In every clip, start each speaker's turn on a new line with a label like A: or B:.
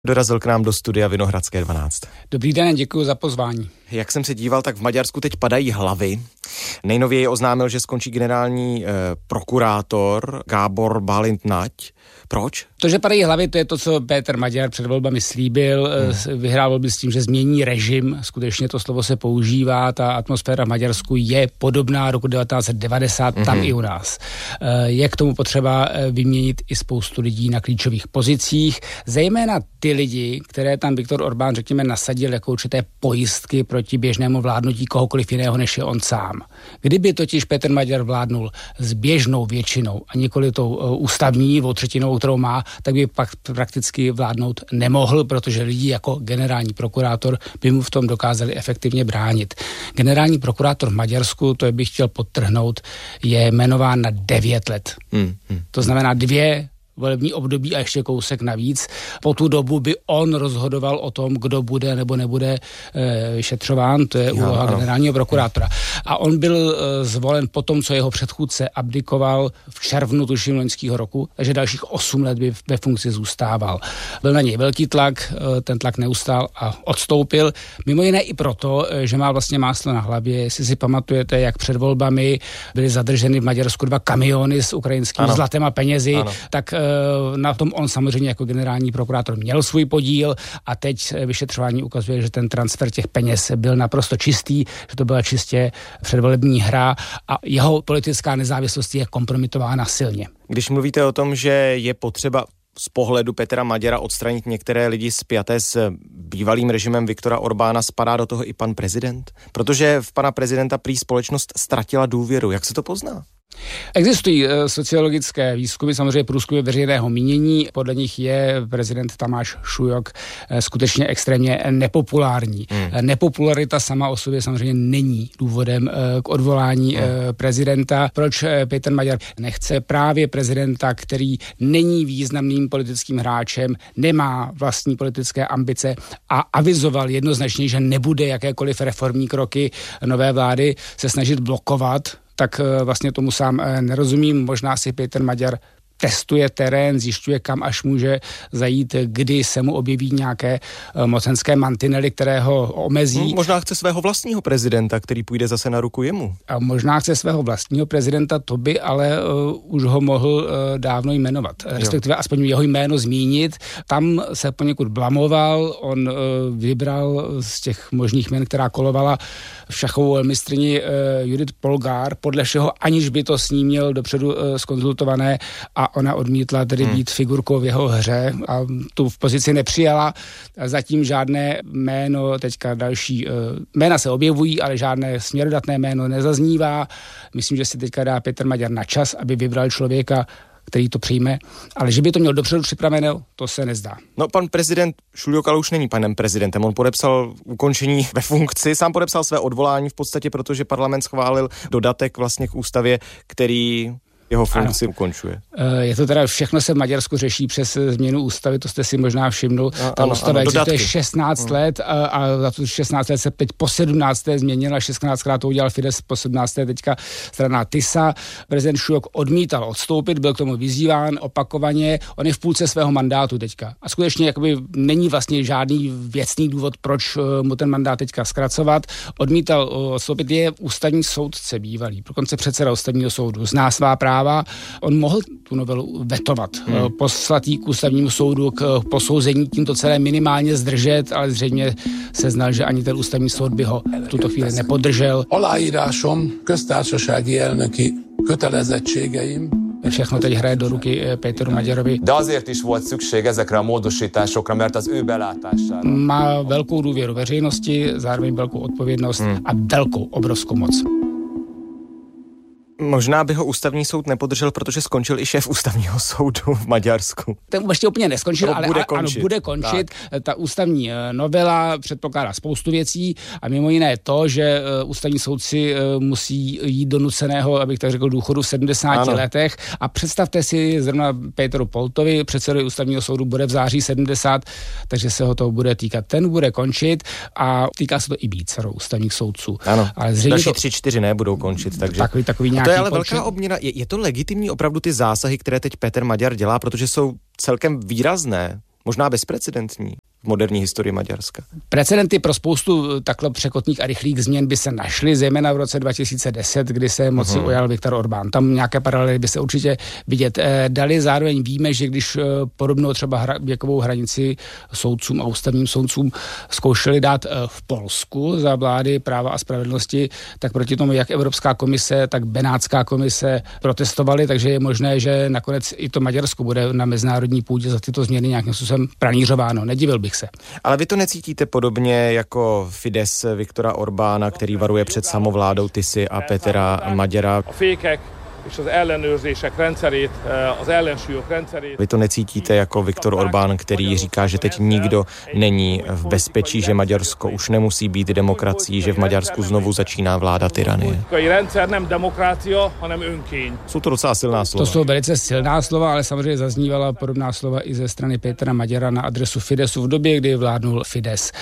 A: Dorazil k nám do studia Vinohradské 12.
B: Dobrý den, děkuji za pozvání.
A: Jak jsem se díval, tak v Maďarsku teď padají hlavy. Nejnověji oznámil, že skončí generální prokurátor Gábor Bálint Nagy. Proč?
B: To, že padají hlavy, to je to, co Péter Maďar před volbami slíbil. Vyhrál volby s tím, že změní režim. Skutečně to slovo se používá. Ta atmosféra v Maďarsku je podobná roku 1990, tam i u nás. Je k tomu potřeba vyměnit i spoustu lidí na klíčových pozicích. Zejména ty lidi, které tam Viktor Orbán, řekněme, nasadil jako určité pojistky proti běžnému vládnutí kohokoliv jiného, než je on sám. Kdyby totiž Péter Maďar vládnul s běžnou většinou a nikoli tou ústavní, dvoutřetinovou, kterou má, tak by pak prakticky vládnout nemohl, protože lidi jako generální prokurátor by mu v tom dokázali efektivně bránit. Generální prokurátor v Maďarsku, to bych chtěl podtrhnout, je jmenován na 9 let. To znamená 2 volební období a ještě kousek navíc. Po tu dobu by on rozhodoval o tom, kdo bude nebo nebude vyšetřován, to je úloha generálního prokurátora. A on byl zvolen po tom, co jeho předchůdce abdikoval v červnu tuším loňského roku, takže dalších 8 let by ve funkci zůstával. Byl na něj velký tlak, ten tlak neustál a odstoupil. Mimo jiné i proto, že má vlastně máslo na hlavě. Jestli si pamatujete, jak před volbami byly zadrženy v Maďarsku 2 kamiony s ukrajinským zlatem a penězi, tak na tom on samozřejmě jako generální prokurátor měl svůj podíl a teď vyšetřování ukazuje, že ten transfer těch peněz byl naprosto čistý, že to byla čistě předvolební hra a jeho politická nezávislost je kompromitována silně.
A: Když mluvíte o tom, že je potřeba z pohledu Petra Maďara odstranit některé lidi spjaté s bývalým režimem Viktora Orbána, spadá do toho i pan prezident? Protože v pana prezidenta prý společnost ztratila důvěru. Jak se to pozná?
B: Existují sociologické výzkumy, samozřejmě průzkumy veřejného mínění. Podle nich je prezident Tamáš Šujok skutečně extrémně nepopulární. Nepopularita sama o sobě samozřejmě není důvodem k odvolání prezidenta. Proč Péter Maďar nechce právě prezidenta, který není významným politickým hráčem, nemá vlastní politické ambice a avizoval jednoznačně, že nebude jakékoliv reformní kroky nové vlády se snažit blokovat, tak vlastně tomu sám nerozumím. Možná si Péter Maďar testuje terén, zjišťuje, kam až může zajít, kdy se mu objeví nějaké mocenské mantinely, které ho omezí.
A: Možná chce svého vlastního prezidenta, který půjde zase na ruku jemu.
B: A možná chce svého vlastního prezidenta, to by ale už ho mohl dávno jmenovat. Respektive aspoň jeho jméno zmínit. Tam se poněkud blamoval, on vybral z těch možných jmen, která kolovala v šachovou mistryni Judith Polgár, podle všeho, aniž by to s ním měl dopředu zkonzultované, a ona odmítla tedy být figurkou v jeho hře a tu v pozici nepřijala. Zatím žádné jméno, teďka další jména se objevují, ale žádné směrodatné jméno nezaznívá. Myslím, že si teďka dá Péter Maďar na čas, aby vybral člověka, který to přijme, ale že by to měl dopředu připraveno, to se nezdá.
A: No, pan prezident Šujok ale už není panem prezidentem. On podepsal ukončení ve funkci, sám podepsal své odvolání v podstatě, protože parlament schválil dodatek vlastně k ústavě, který jeho funkci ukončuje.
B: Je to teda, všechno se v Maďarsku řeší přes změnu ústavy, to jste si možná všimnul. Ta ústava existuje 16 let a za tu 16 let se teď po 17. změnila, 16krát to udělal Fidesz, po 17. teďka strana TISA. Prezident Šujok odmítal odstoupit, byl k tomu vyzýván opakovaně, on je v půlce svého mandátu teďka. A skutečně jakoby není vlastně žádný věcný důvod, proč mu ten mandát teďka zkracovat. Odmítal odstoupit, je ústavní soudce bývalý, dokonce předseda ústavního soudu, zná svá práva. On mohl tu novelu vetovat, poslat jí k ústavnímu soudu k posouzení, tímto celé minimálně zdržet, ale zřejmě se znal, že ani ten ústavní soud by ho v tuto chvíli nepodržel.
C: Aláírásom köztársasági elnöki kötelezettségeim.
B: Všechno teď hraje do ruky Péteru Maďarovi.
D: De azért is volt szükség ezekre a módosításokra, mert az ő belátására.
B: Má velkou důvěru veřejnosti, zároveň velkou odpovědnost a velkou, obrovskou moc.
A: Možná by ho ústavní soud nepodržel, protože skončil i šéf ústavního soudu v Maďarsku.
B: Ten ještě úplně neskončil, ale bude končit.
A: Tak.
B: Ta ústavní novela předpokládá spoustu věcí a mimo jiné to, že ústavní soudci musí jít do nuceného, abych tak řekl, důchodu v 70 letech. A představte si, zrovna Péteru Poltovi, předsedovi ústavního soudu, bude v září 70, takže se ho to bude týkat. Ten bude končit a týká se to i vícero ústavních soudců.
A: Ano,
B: ale
A: další 3-4 nebudou končit, takže
B: takový nějaký.
A: To je ale velká obměna. Je to legitimní opravdu ty zásahy, které teď Péter Maďar dělá, protože jsou celkem výrazné? možná bezprecedentní v moderní historii Maďarska.
B: Precedenty pro spoustu takhle překotných a rychlých změn by se našly, zejména v roce 2010, kdy se moci ujal Viktor Orbán. Tam nějaké paralely by se určitě vidět dali. Zároveň víme, že když podobnou třeba věkovou hranici soudcům a ústavním soudcům zkoušeli dát v Polsku za vlády Práva a spravedlnosti, tak proti tomu jak Evropská komise, tak Benátská komise protestovali, takže je možné, že nakonec i to Maďarsko bude na mezinárodní půdě za tyto změny nějakým způsobem pranířováno. Nedivil bych se.
A: Ale vy to necítíte podobně jako Fidesz Viktora Orbána, který varuje před samovládou Tisy a Petra Magyara? Vy to necítíte jako Viktor Orbán, který říká, že teď nikdo není v bezpečí, že Maďarsko už nemusí být demokracií, že v Maďarsku znovu začíná vládat tyranie. Jsou to docela silná slova.
B: To jsou velice silná slova, ale samozřejmě zaznívala podobná slova i ze strany Petra Magyara na adresu Fideszu v době, kdy vládnul Fidesz.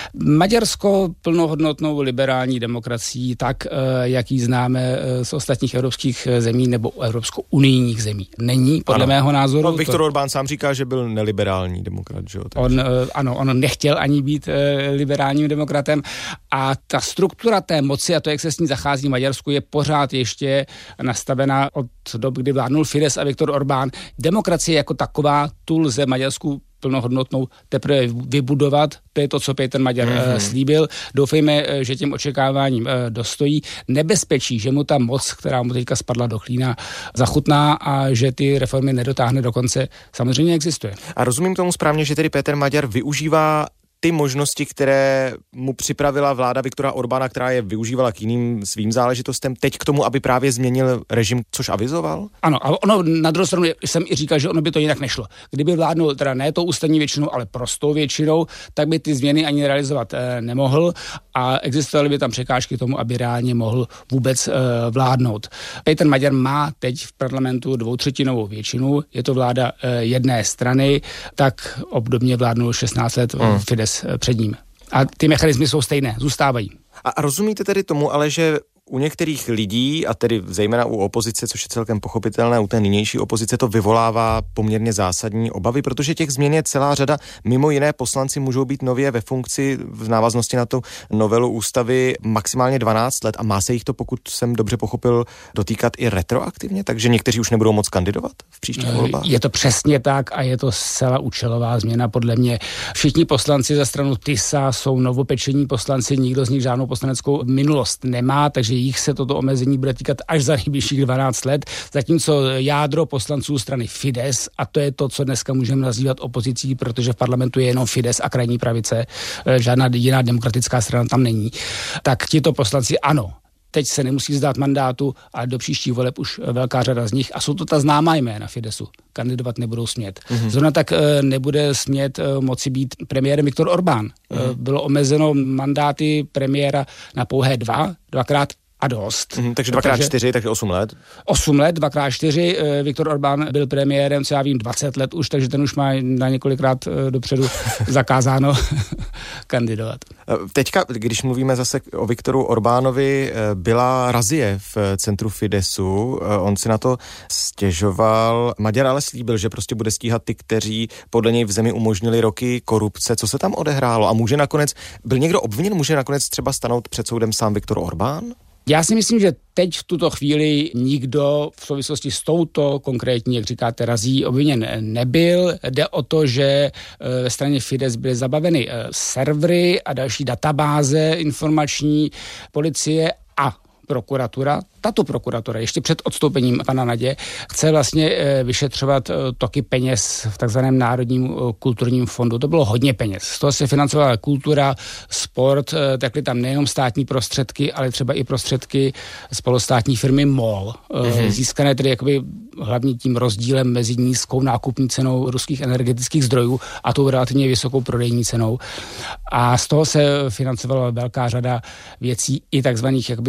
B: Maďarsko plnohodnotnou liberální demokracií, tak jak ji známe z ostatních evropských zemí nebo evropsko-unijních zemí. Není, podle mého názoru.
A: No, Viktor Orbán sám říká, že byl neliberální demokrat, že jo?
B: On nechtěl ani být liberálním demokratem a ta struktura té moci a to, jak se s ní zachází v Maďarsku, je pořád ještě nastavená od dob, kdy vládnul Fidesz a Viktor Orbán. Demokracie jako taková, tu lze Maďarsku plnohodnotnou teprve vybudovat. To je to, co Peter Magyar slíbil. Doufejme, že těm očekáváním dostojí. Nebezpečí, že mu ta moc, která mu teďka spadla do klína, zachutná a že ty reformy nedotáhne do konce, samozřejmě existuje.
A: A rozumím tomu správně, že tedy Peter Magyar využívá ty možnosti, které mu připravila vláda Viktora Orbána, která je využívala k jiným svým záležitostem, teď k tomu, aby právě změnil režim, což avizoval?
B: Ano, a ono na druhou stranu jsem i říkal, že ono by to jinak nešlo. Kdyby vládnul teda ne tou ústavní většinou, ale prostou většinou, tak by ty změny ani realizovat nemohl a existovaly by tam překážky tomu, aby reálně mohl vůbec vládnout. Peter Magyar má teď v parlamentu 2/3 většinu, je to vláda jedné strany, tak obdobně vládnul 16 let Fidesz před ním. A ty mechanismy jsou stejné, zůstávají.
A: A rozumíte tedy tomu, ale že u některých lidí, a tedy zejména u opozice, což je celkem pochopitelné, u té nynější opozice to vyvolává poměrně zásadní obavy, protože těch změn je celá řada. Mimo jiné poslanci můžou být nově ve funkci v návaznosti na tu novelu ústavy maximálně 12 let a má se jich to, pokud jsem dobře pochopil, dotýkat i retroaktivně, takže někteří už nebudou moc kandidovat v příštích volbách.
B: Je to přesně tak a je to zcela účelová změna podle mě. Všichni poslanci za stranu TISA jsou novopečení poslanci, nikdo z nich žádnou poslaneckou minulost nemá, takže jich se toto omezení bude týkat až za nejbližších 12 let, zatímco jádro poslanců strany Fidesz, a to je to, co dneska můžeme nazývat opozicí, protože v parlamentu je jenom Fidesz a krajní pravice, žádná jiná demokratická strana tam není, tak tito poslanci ano, teď se nemusí vzdát mandátu, ale do příští voleb už velká řada z nich, a jsou to ta známá jména Fideszu, kandidovat nebudou smět. Zrovna tak nebude smět moci být premiérem Viktor Orbán. Bylo omezeno mandáty premiéra na pouhé dvakrát a dost.
A: Takže 2x4, takže 8 let.
B: 8 let, 2x4. Viktor Orbán byl premiérem, co já vím, 20 let už, takže ten už má na několikrát dopředu zakázáno kandidovat.
A: Teďka, když mluvíme zase o Viktoru Orbánovi, byla razie v centru Fideszu. On si na to stěžoval. Magyar ale slíbil, že prostě bude stíhat ty, kteří podle něj v zemi umožnili roky korupce. Co se tam odehrálo? A byl někdo obviněn? Může nakonec třeba stanout před soudem sám Viktor Orbán?
B: Já si myslím, že teď v tuto chvíli nikdo v souvislosti s touto konkrétní, jak říkáte, razí obviněn nebyl. Jde o to, že ve straně Fidesz byly zabaveny servery a další databáze informační policie a prokuratura. Tato prokuratura ještě před odstoupením pana Nadě chce vlastně vyšetřovat toky peněz v takzvaném Národním kulturním fondu. To bylo hodně peněz. Z toho se financovala kultura, sport, takhle tam nejenom státní prostředky, ale třeba i prostředky z polostátní firmy MOL. Získané tedy jakoby hlavně tím rozdílem mezi nízkou nákupní cenou ruských energetických zdrojů a tou relativně vysokou prodejní cenou. A z toho se financovala velká řada věcí i takzvaných jakoby, nebo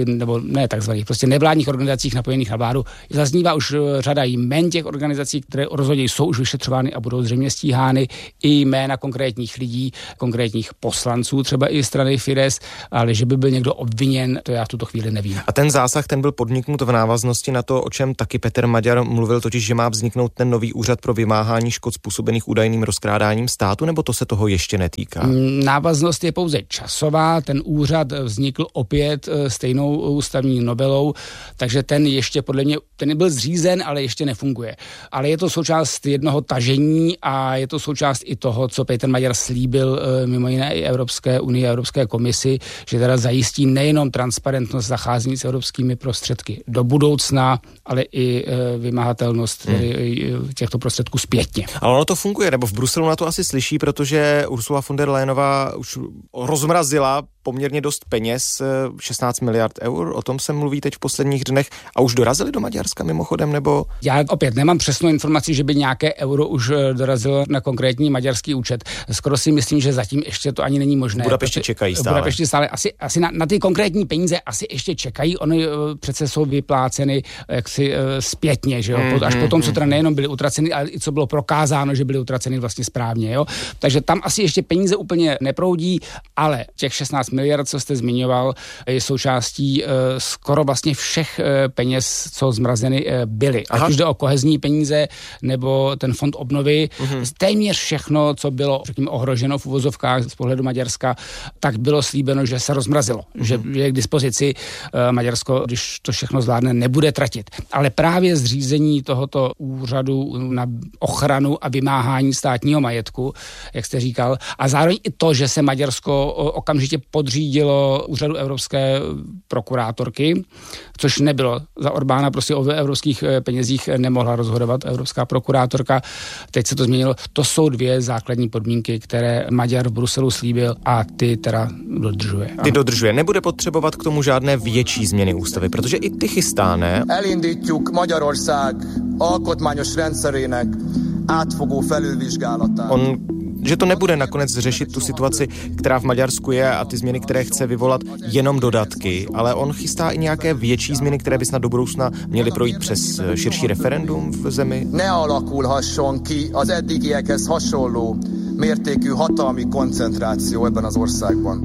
B: ne takzvaných, prostě nevládních organizacích napojených na vládu. Zaznívá už řada jmen těch organizací, které rozhodně jsou už vyšetřovány a budou zřejmě stíhány, i jména konkrétních lidí, konkrétních poslanců, třeba i strany Fidesz, ale že by byl někdo obviněn, to já v tuto chvíli nevím.
A: A ten zásah, ten byl podniknut v návaznosti na to, o čem taky Petr Maďar mluvil, totiž, že má vzniknout ten nový úřad pro vymáhání škod způsobených údajným rozkrádáním státu, nebo to se toho ještě netýká?
B: Návaznost je pouze časová, ten úřad vznikl opět stejnou ústavní novelou, takže ten ještě podle mě, ten byl zřízen, ale ještě nefunguje. Ale je to součást jednoho tažení a je to součást i toho, co Petr Maďar slíbil mimo jiné i Evropské unii a Evropské komisi, že teda zajistí nejenom transparentnost zacházení s evropskými prostředky do budoucna, ale i vymahatelnost těchto prostředků zpětně.
A: Ale ono to funguje, nebo v Bruselu na to asi slyší, protože Ursula von der Leyenová už rozmrazila poměrně dost peněz, 16 miliard eur, o tom se mluví teď v posledních dnech a už dorazili do Maďarska mimochodem, nebo?
B: Já opět nemám přesnou informaci, že by nějaké euro už dorazilo na konkrétní maďarský účet. Skoro si myslím, že zatím ještě to ani není možné.
A: V Budapešti čekají stále.
B: V Budapešti stále asi na ty konkrétní peníze asi ještě čekají, oni přece jsou vypláceny jaksi zpětně, že jo? Až potom, co teda nejenom byly utraceny, ale i co bylo prokázáno, že byly utraceny vlastně správně, jo? Takže tam asi ještě peníze úplně neproudí, ale těch 16 miliard, co jste zmiňoval, je součástí skoro vlastně všech peněz, co zmrazeny byly. Ať už jde o kohezní peníze, nebo ten fond obnovy. Téměř všechno, co bylo, řekněme, ohroženo v uvozovkách z pohledu Maďarska, tak bylo slíbeno, že se rozmrazilo. Že je k dispozici Maďarsko, když to všechno zvládne, nebude tratit. Ale právě zřízení tohoto úřadu na ochranu a vymáhání státního majetku, jak jste říkal, a zároveň i to, že se Maďarsko okamžitě podřídilo úřadu evropské prokurátorky, což nebylo za Orbána, prostě o evropských penězích nemohla rozhodovat evropská prokurátorka. Teď se to změnilo. To jsou dvě základní podmínky, které Maďar v Bruselu slíbil a ty teda dodržuje.
A: Ty dodržuje. Nebude potřebovat k tomu žádné větší změny ústavy, protože i ty chystá, ne?
E: Elindítjuk Magyarország alkotmányos rendszerének átfogó felülvizsgálatát.
A: Že to nebude nakonec řešit tu situaci, která v Maďarsku je a ty změny, které chce vyvolat jenom dodatky, ale on chystá i nějaké větší změny, které by snad do budoucna měly projít přes širší referendum v zemi.
E: Nealakulhasson ki az eddigiekhez hasonló mértékű hatalmi koncentráció ebben az országban.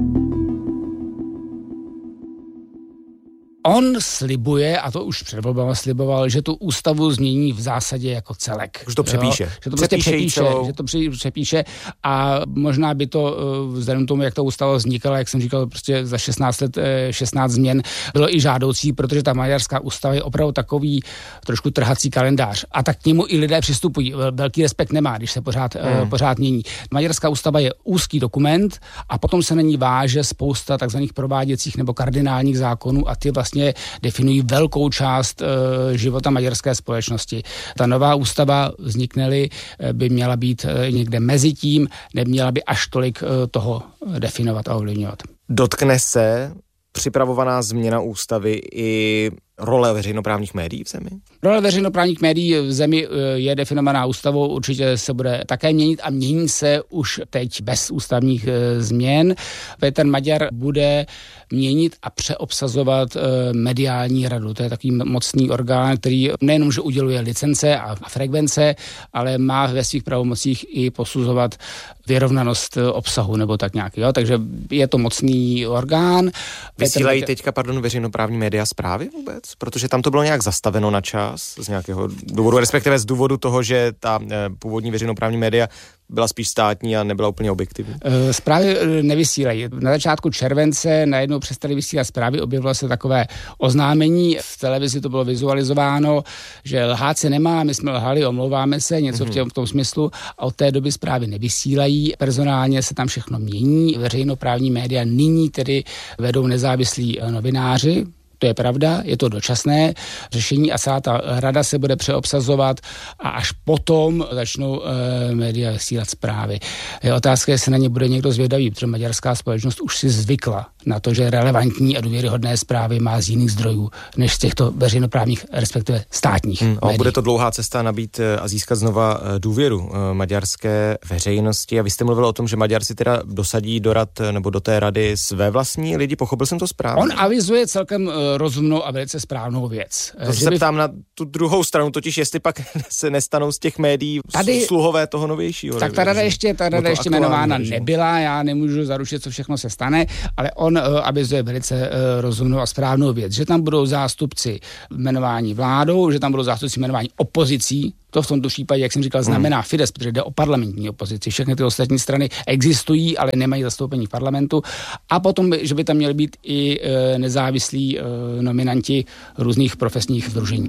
B: On slibuje, a to už před volbama sliboval, že tu ústavu změní v zásadě jako celek.
A: Už to přepíše.
B: Že to prostě přepíše a možná by to, vzhledem tomu, jak ta ústava vznikala, jak jsem říkal, prostě za 16 let 16 změn, bylo i žádoucí, protože ta maďarská ústava je opravdu takový trošku trhací kalendář. A tak k němu i lidé přistupují. Velký respekt nemá, když se pořád mění. Maďarská ústava je úzký dokument a potom se na ní váže spousta takzvaných prováděcích nebo kardinálních zákonů a ty vlastně definují velkou část života maďarské společnosti. Ta nová ústava vznikne-li, by měla být někde mezi tím, neměla by až tolik toho definovat a ovlivňovat.
A: Dotkne se připravovaná změna ústavy i role veřejnoprávních médií v zemi?
B: Role veřejnoprávních médií v zemi je definovaná ústavou, určitě se bude také měnit a mění se už teď bez ústavních změn. Petr Maďar bude měnit a přeobsazovat mediální radu. To je takový mocný orgán, který nejenom, že uděluje licence a frekvence, ale má ve svých pravomocích i posuzovat vyrovnanost obsahu nebo tak nějak. Jo? Takže je to mocný orgán.
A: Vysílají teďka, veřejnoprávní média zprávy vůbec? Protože tam to bylo nějak zastaveno na čas z nějakého důvodu, respektive z důvodu toho, že ta původní veřejnoprávní média byla spíš státní a nebyla úplně objektivní.
B: Zprávy nevysílají. Na začátku července najednou přestali vysílat zprávy, objevilo se takové oznámení, v televizi to bylo vizualizováno, že lhát se nemá, my jsme lhali, omlouváme se, něco v tom smyslu a od té doby zprávy nevysílají, personálně se tam všechno mění, veřejnoprávní média nyní tedy vedou nezávislí novináři. To je pravda, je to dočasné řešení a celá ta rada se bude přeobsazovat a až potom začnou média vysílat zprávy. Je otázka, jestli na ně bude někdo zvědavý, protože maďarská společnost už si zvykla na to, že relevantní a důvěryhodné zprávy má z jiných zdrojů, než z těchto veřejnoprávních, respektive státních médií.
A: Bude to dlouhá cesta nabít a získat znova důvěru maďarské veřejnosti. A vy jste mluvil o tom, že Maďar si teda dosadí do rad nebo do té rady své vlastní lidi, pochopil jsem to správně?
B: On avizuje celkem rozumnou a velice správnou věc.
A: To se ptám na tu druhou stranu, totiž jestli pak se nestanou z těch médií sluhové toho novějšího.
B: Tak ta rada ještě jmenována nebyla, já nemůžu zaručit, co všechno se stane, ale on avizuje velice rozumnou a správnou věc, že tam budou zástupci jmenování vládou, že tam budou zástupci jmenování opozicí. To v tomto případě, jak jsem říkal, znamená Fides, protože jde o parlamentní opozici. Všechny ty ostatní strany existují, ale nemají zastoupení v parlamentu. A potom, že by tam měli být i nezávislí nominanti různých profesních sdružení.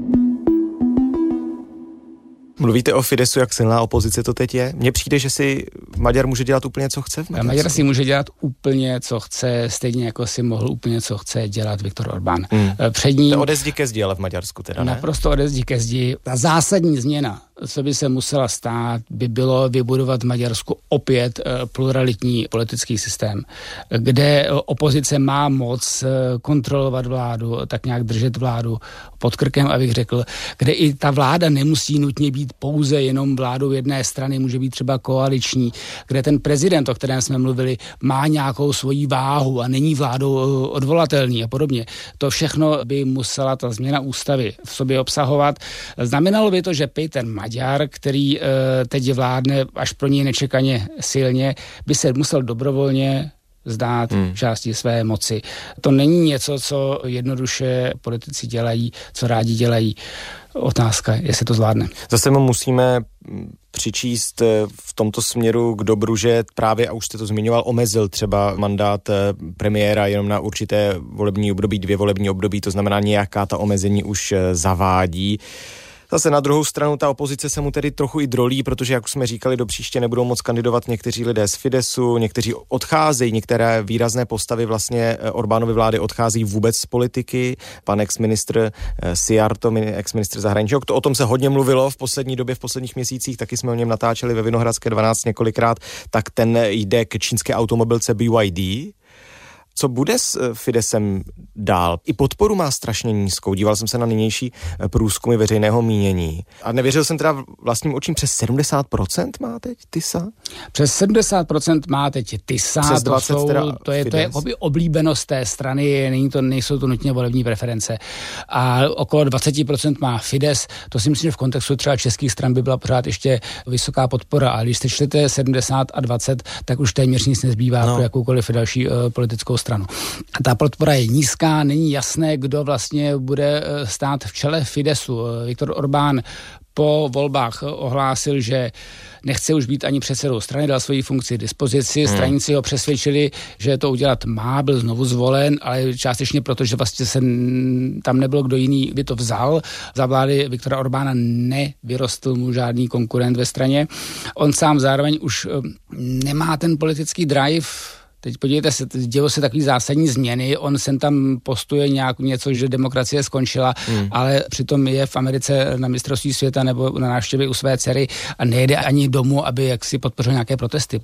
A: Mluvíte o Fidesu, jak silná opozice to teď je? Mně přijde, že si Maďar může dělat úplně, co chce v Maďarsku.
B: Maďar si může dělat úplně, co chce, stejně jako si mohl úplně, co chce dělat Viktor Orbán. Před ním...
A: To ode zdi ke zdi, ale v Maďarsku teda, ne?
B: Naprosto ode zdi ke zdi. Ta zásadní změna, co by se musela stát, by bylo vybudovat v Maďarsku opět pluralitní politický systém, kde opozice má moc kontrolovat vládu, tak nějak držet vládu pod krkem, abych řekl, kde i ta vláda nemusí nutně být pouze jenom vládou jedné strany, může být třeba koaliční, kde ten prezident, o kterém jsme mluvili, má nějakou svoji váhu a není vládou odvolatelný a podobně. To všechno by musela ta změna ústavy v sobě obsahovat. Znamenalo by to, že Péter Maďar, který teď vládne až pro něj nečekaně silně, by se musel dobrovolně zdát části své moci. To není něco, co jednoduše politici dělají, co rádi dělají. Otázka, jestli to zvládne.
A: Zase mu musíme přičíst v tomto směru k dobru, že právě, a už jste to zmiňoval, omezil třeba mandát premiéra jenom na určité volební období, 2 volební období, to znamená nějaká ta omezení už zavádí. Zase na druhou stranu ta opozice se mu tedy trochu i drolí, protože, jak už jsme říkali, do příště nebudou moc kandidovat někteří lidé z Fidesu, někteří odcházejí, některé výrazné postavy vlastně Orbánovy vlády odchází vůbec z politiky. Pan ex-ministr Szijjártó, ex-ministr zahraničí, o tom se hodně mluvilo v poslední době, v posledních měsících, taky jsme o něm natáčeli ve Vinohradské 12 několikrát, tak ten jde k čínské automobilce BYD. Co bude s Fidesem dál? I podporu má strašně nízkou. Díval jsem se na nynější průzkumy veřejného mínění. A nevěřil jsem teda vlastním očím, přes 70% má teď TISA?
B: Přes 70% má teď TISA.
A: Přes 20%
B: to je oblíbenost té strany, nejsou to nutně volební preference. A okolo 20% má Fides. To si myslím, že v kontextu třeba českých stran by byla pořád ještě vysoká podpora. A když sečtete 70 a 20, tak už téměř nic nezbývá pro jakoukoliv další politickou stranu. A ta podpora je nízká, není jasné, kdo vlastně bude stát v čele Fidesu. Viktor Orbán po volbách ohlásil, že nechce už být ani předsedou strany, dal svoji funkci dispozici. Straníci ho přesvědčili, že to udělat má, byl znovu zvolen, ale částečně proto, že vlastně se tam nebylo kdo jiný, by to vzal. Za vlády Viktora Orbána nevyrostl mu žádný konkurent ve straně. On sám zároveň už nemá ten politický drive. Teď podívejte se, dělo se takový zásadní změny, on sem tam postuje něco, že demokracie skončila, ale přitom je v Americe na mistrovství světa nebo na návštěvě u své dcery a nejde ani domů, aby jaksi podpořil nějaké protesty.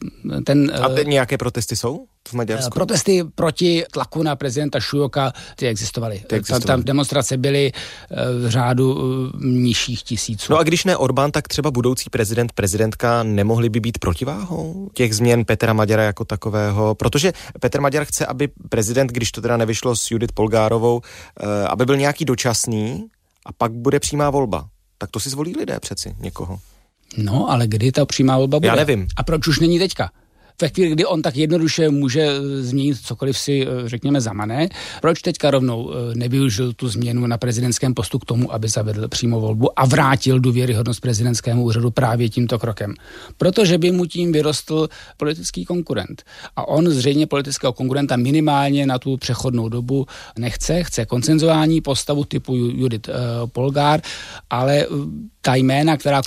A: A teď nějaké protesty jsou v Maďarsku?
B: Protesty proti tlaku na prezidenta Šujoka, ty existovaly. Tam demonstrace byly v řádu nižších tisíců.
A: No a když ne Orbán, tak třeba budoucí prezidentka nemohli by být protiváhou těch změn Petra Maďara jako takového? Protože Petr Maďar chce, aby prezident, když to teda nevyšlo s Judith Polgárovou, aby byl nějaký dočasný a pak bude přímá volba. Tak to si zvolí lidé přeci někoho.
B: No, ale kdy ta přímá volba bude?
A: Já nevím.
B: A proč už není teďka? Ve chvíli, kdy on tak jednoduše může změnit cokoliv si, řekněme, zamane, proč teďka rovnou nevyužil tu změnu na prezidentském postu k tomu, aby zavedl přímou volbu a vrátil důvěryhodnost prezidentskému úřadu právě tímto krokem? Protože by mu tím vyrostl politický konkurent. A on zřejmě politického konkurenta minimálně na tu přechodnou dobu chce konsenzuální postavu typu Judith Polgár, ale ta jména, která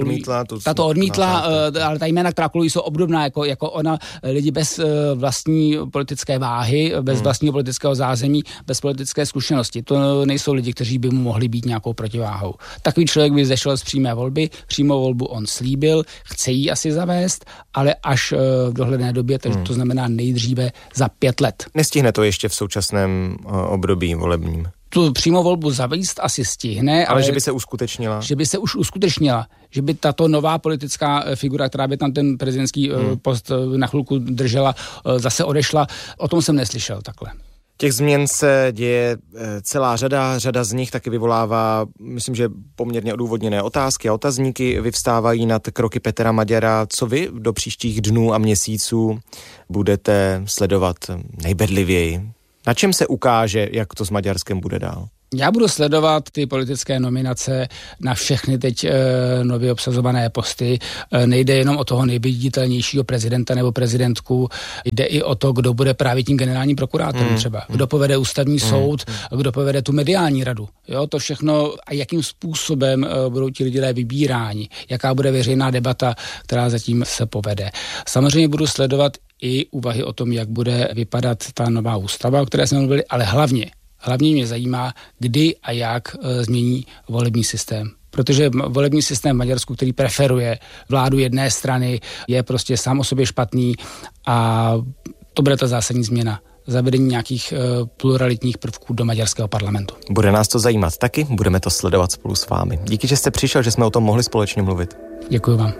B: odmítla, ale ta jména, která kolují, jsou obdobná jako ona, lidi bez vlastní politické váhy, bez vlastního politického zázemí, bez politické zkušenosti. To nejsou lidi, kteří by mu mohli být nějakou protiváhou. Takový člověk by zešel z přímé volby, přímou volbu on slíbil, chce ji asi zavést, ale až v dohledné době, takže to znamená nejdříve za 5 let.
A: Nestihne to ještě v současném období volebním?
B: Tu přímou volbu zavést asi stihne.
A: Ale že by se uskutečnila?
B: Že by se už uskutečnila. Že by tato nová politická figura, která by tam ten prezidentský post na chvilku držela, zase odešla. O tom jsem neslyšel takhle.
A: Těch změn se děje celá řada z nich taky vyvolává, myslím, že poměrně odůvodněné otázky a otazníky vyvstávají nad kroky Petra Maďara. Co vy do příštích dnů a měsíců budete sledovat nejbedlivěji? Na čem se ukáže, jak to s Maďarskem bude dál?
B: Já budu sledovat ty politické nominace na všechny teď nově obsazované posty. Nejde jenom o toho nejviditelnějšího prezidenta nebo prezidentku, jde i o to, kdo bude právě tím generálním prokurátorem třeba. Kdo povede ústavní soud, kdo povede tu mediální radu. Jo, to všechno a jakým způsobem budou ti lidé vybíráni, jaká bude veřejná debata, která zatím se povede. Samozřejmě budu sledovat i úvahy o tom, jak bude vypadat ta nová ústava, o které jsme mluvili, ale hlavně mě zajímá, kdy a jak změní volební systém. Protože volební systém v Maďarsku, který preferuje vládu jedné strany, je prostě sám o sobě špatný a to bude ta zásadní změna. Zavedení nějakých pluralitních prvků do maďarského parlamentu.
A: Bude nás to zajímat taky, budeme to sledovat spolu s vámi. Díky, že jste přišel, že jsme o tom mohli společně mluvit.
B: Děkuji vám.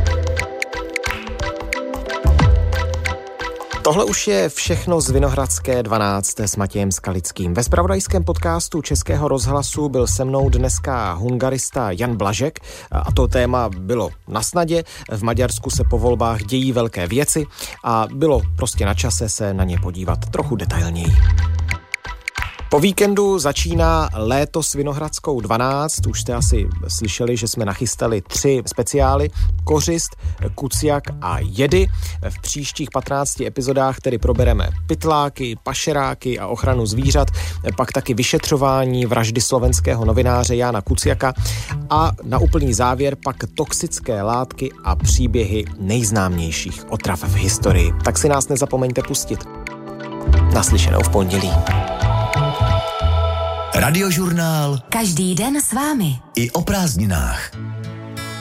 A: Tohle už je všechno z Vinohradské 12 s Matějem Skalickým. Ve zpravodajském podcastu Českého rozhlasu byl se mnou dneska hungarista Jan Blažek a to téma bylo na snadě. V Maďarsku se po volbách dějí velké věci a bylo prostě na čase se na ně podívat trochu detailněji. Po víkendu začíná léto s Vinohradskou 12. Už jste asi slyšeli, že jsme nachystali 3 speciály. Kořist, Kuciak a jedy. V příštích 15 epizodách tedy probereme pytláky, pašeráky a ochranu zvířat, pak taky vyšetřování vraždy slovenského novináře Jána Kuciaka a na úplný závěr pak toxické látky a příběhy nejznámějších otrav v historii. Tak si nás nezapomeňte pustit. Naslyšenou v pondělí.
F: Radiožurnál.
G: Každý den s vámi.
F: I o prázdninách.